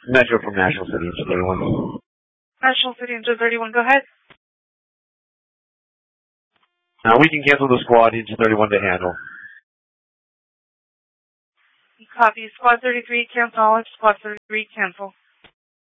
Metro from National City into 31. National City into 31, go ahead. We can cancel the squad into 31 to handle. Copy. Squad 33, cancel. Squad 33, cancel.